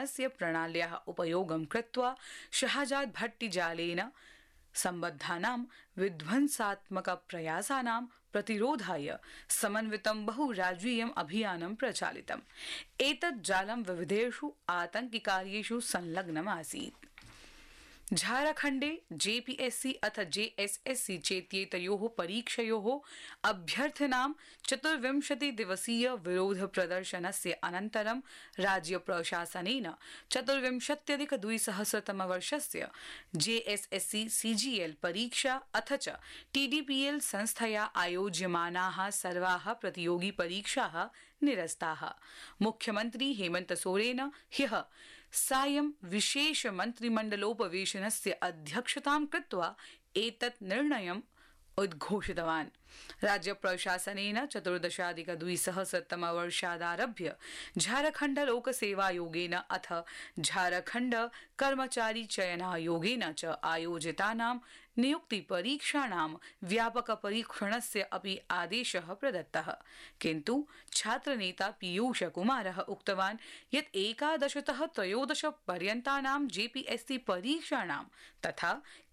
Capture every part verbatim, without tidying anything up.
तन्त्रज्ञानस्य प्रणाल्याः उपयोगं कृत्वा शहजाद भट्टिजालेन सम्बद्धानां विध्वंसात्मक प्रयासानां प्रतिरोधाय समन्वितं बहुराज्यीयम् अभियानं प्रचालितम्। एतत् जालं विविधेषु आतंकिकार्येषु संलग्नम् आसीत्। झारखण्डे जेपीएससी अथ जेएसएससी चेत्येतयोः परीक्षयोः अभ्यर्थिनां चतुर्विंशति दिवसीय विरोध प्रदर्शनस्य अनन्तरं राज्य प्रशासनेन चतुर्विंशत्यधिक द्विसहस्रतमवर्षस्य जेएसएससी सीजीएल परीक्षा अथ च टीडीपीएल संस्थया आयोज्यमानाः सर्वाः प्रतियोगी परीक्षाः निरस्ताः। मुख्यमंत्री हेमंत सोरेन ह्यः सायं विशेष मंत्रिमंडलोपवेशनस्य अध्यक्षतां कृत्वा एतत् निर्णयम् उद्घोषितवान्। राज्य प्रशासनेन चतुर्दशाधिक द्विसहस्रतमवर्षादारभ्य झारखण्ड लोकसेवायोगेन अथ झारखण्ड कर्मचारी चयनायोगेन च आयोजितानां नियुक्ति परीक्षाणां व्यापक परीक्षणस्य अपि आदेशः प्रदत्तः। किन्तु छात्रनेता पीयूष कुमारः उक्तवान् यत् एकादशतः त्रयोदश पर्यन्तानां जेपीएससी परीक्षाणां तथा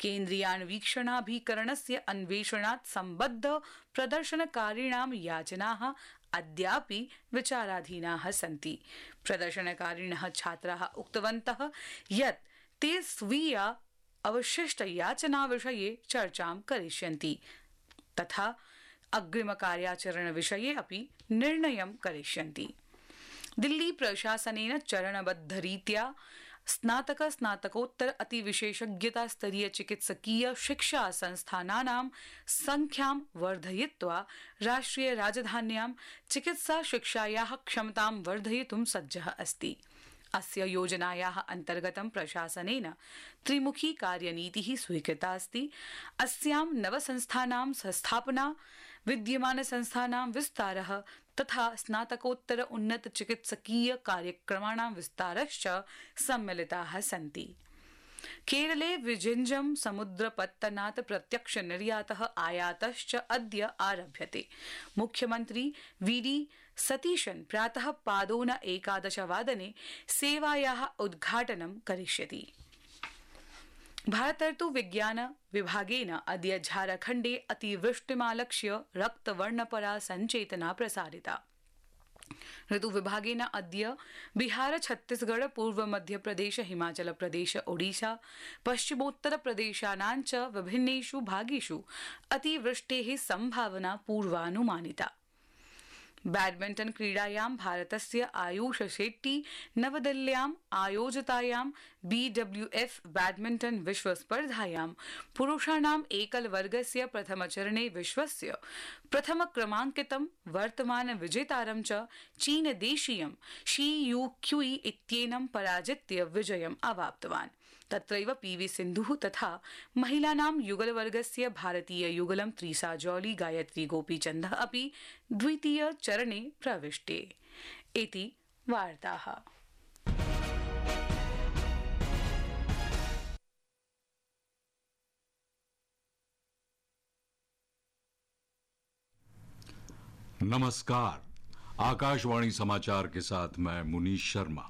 केन्द्रीयान्वीक्षणाभिकरणस्य अन्वेषणात् सम्बद्ध प्रदर्शनकारिणां याचनाः अद्यापि विचाराधीनाः सन्ति। प्रदर्शनकारिणः छात्राः उक्तवन्तः यत् ते स्वीया अवशिष्ट याचना विषये चर्चां करिष्यन्ति तथा अग्रिम कार्याचरण विषये अपि निर्णयं करिष्यन्ति। दिल्ली प्रशासनेन चरणबद्धरीत्या स्नातक स्नातकोत्तर अतिविशेषज्ञता स्तरीय चिकित्सकीय शिक्षा संस्थानानां संख्यां वर्धयित्वा राष्ट्रिय राजधान्यां चिकित्सा शिक्षायाः क्षमतां वर्धयितुं सज्जः अस्ति। अस्य योजनायाः अन्तर्गतं प्रशासनेन त्रिमुखी कार्यनीतिः स्वीकृता अस्ति। अस्यां नवसंस्थानां संस्थापना, विद्यमानसंस्थानां विस्तारः तथा स्नातकोत्तर उन्नत चिकित्सकीय कार्यक्रमाणां विस्तारश्च सम्मिलिताः सन्ति। केरले विजिञ्जम समुद्रपत्तनात् प्रत्यक्ष निर्यातः आयातश्च अद्य आरभ्यते। मुख्यमंत्री वीडी सतीशन् प्रातः पादोन एकादश वादने सेवायाः उद्घाटनं करिष्यति। भारतर्तु विज्ञान विभागेन अद्य झारखण्डे अतिवृष्टिमालक्ष्य रक्तवर्णपरा संचेतना प्रसारिता। ऋतु विभागेन अद्य बिहार, छत्तीसगढ़, पूर्व मध्य प्रदेश, हिमाचल प्रदेश, ओडिशा, पश्चिमोत्तर प्रदेशानां च विभिन्नेषु भागेषु अतिवृष्टेः संभावना पूर्वानुमानिता। बैडमिंटन क्रीडायां भारतस्य आयुष शेट्टी नवदिल्ल्यां आयोजितायां बीडब्ल्यूएफ बैडमिंटन विश्वस्पर्धायां पुरुषाणाम् एकल वर्गस्य प्रथमचरणे विश्वस्य प्रथम क्रमाङ्कितं वर्तमान विजेतारं च चीन देशीयं शी यू क्यूई इत्येनं पराजित्य विजयम् अवाप्तवान्। तत्रैव पीवी सिन्धुः तथा महिलानां युगलवर्गस्य भारतीय युगलं त्रिसा जॉली, गायत्री गोपीचन्दः अपि द्वितीय चरणे प्रविष्टे। इति वार्ताः। नमस्कार, आकाशवाणी समाचार के साथ मैं मुनीश शर्मा।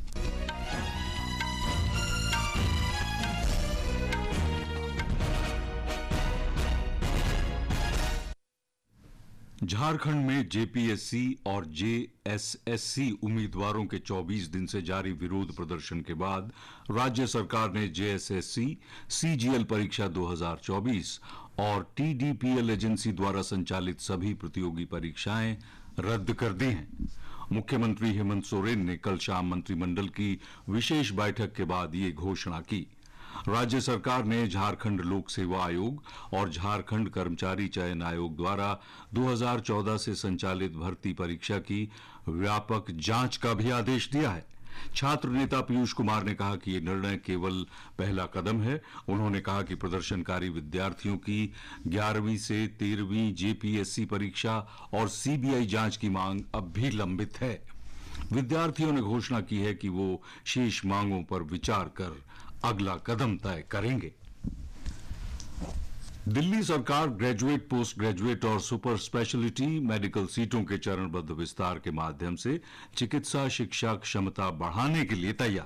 झारखंड में जेपीएससी और जेएसएससी उम्मीदवारों के चौबीस दिन से जारी विरोध प्रदर्शन के बाद राज्य सरकार ने जेएसएससी, सीजीएल परीक्षा दो हज़ार चौबीस और टीडीपीएल एजेंसी द्वारा संचालित सभी प्रतियोगी परीक्षाएं रद्द कर दी हैं। मुख्यमंत्री हेमंत सोरेन ने कल शाम मंत्रिमंडल की विशेष बैठक के बाद ये घोषणा की। राज्य सरकार ने झारखंड लोक सेवा आयोग और झारखंड कर्मचारी चयन आयोग द्वारा दो हज़ार चौदह से संचालित भर्ती परीक्षा की व्यापक जांच का भी आदेश दिया है। छात्र नेता पीयूष कुमार ने कहा कि ये निर्णय केवल पहला कदम है। उन्होंने कहा कि प्रदर्शनकारी विद्यार्थियों की ग्यारहवीं से तेरहवीं जेपीएससी परीक्षा और सीबीआई जांच की मांग अब भी लंबित है। विद्यार्थियों ने घोषणा की है कि वो शेष मांगों पर विचार कर अगला कदम तय करेंगे। दिल्ली सरकार ग्रेजुएट, पोस्ट ग्रेजुएट और सुपर स्पेशलिटी मेडिकल सीटों के चरणबद्ध विस्तार के माध्यम से चिकित्सा शिक्षा क्षमता बढ़ाने के लिए तैयार